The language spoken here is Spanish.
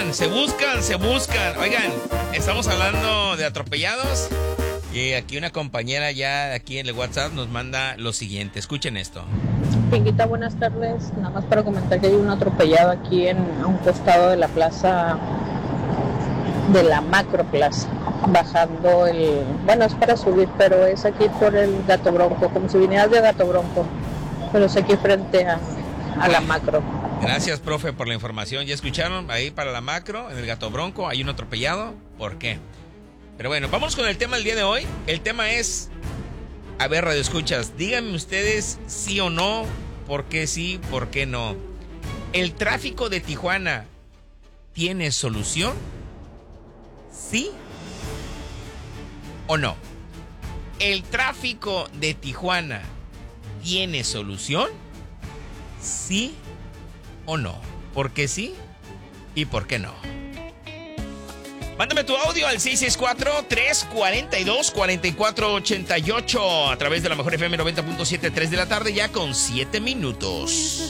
se buscan, se buscan. Oigan, estamos hablando de atropellados y aquí una compañera ya aquí en el WhatsApp nos manda lo siguiente. Escuchen esto. Pinguita, buenas tardes. Nada más para comentar que hay un atropellado aquí a un costado de la plaza, de la Macroplaza, bajando bueno, es para subir, pero es aquí por el Gato Bronco, como si vinieras de Gato Bronco, pero es aquí frente a la Macro. Gracias, profe, por la información. ¿Ya escucharon? Ahí para la Macro, en el Gato Bronco, hay un atropellado. ¿Por qué? Pero bueno, vamos con el tema del día de hoy. El tema es, a ver, radioescuchas, díganme ustedes sí o no, por qué sí, por qué no. ¿El tráfico de Tijuana tiene solución? ¿Sí o no? ¿El tráfico de Tijuana tiene solución? ¿Sí o no? ¿Por qué sí y por qué no? Mándame tu audio al 664-342-4488 a través de la Mejor FM 90.7, 3 de la tarde, ya con 7 minutos.